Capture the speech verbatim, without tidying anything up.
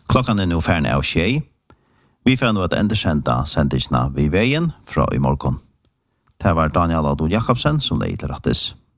Klokkan er nå ferne av tjei. Vi får nå at endersenda sendisna vi veien fra i morgen. Det var Daniel Adol Jakobsen som leier til rettes.